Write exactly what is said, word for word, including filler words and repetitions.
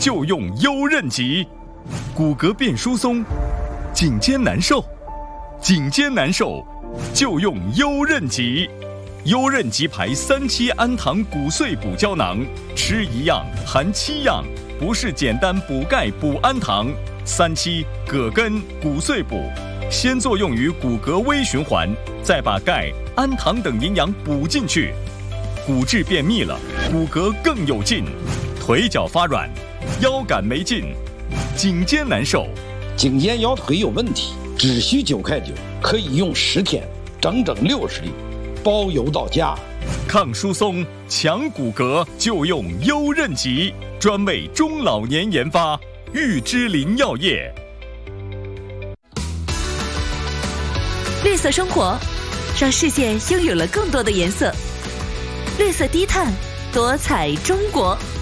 就用优韧极。骨骼变疏松，颈肩难受，颈肩难受就用优韧极。优韧极牌三七氨糖骨碎补胶囊，吃一样含七样，不是简单补钙补氨糖。三七葛根骨碎补，先作用于骨骼微循环，再把钙、氨糖等营养补进去，骨质变密了，骨骼更有劲。腿脚发软，腰杆没劲，颈肩难受， 颈肩腰腿有问题，只需九块九，可以用十天，整整六十粒，包邮到家。 抗疏松、强骨骼就用优韧极，专为中老年研发，玉芝林药业。 绿色生活，让世界拥有了更多的颜色。绿色低碳，多彩中国。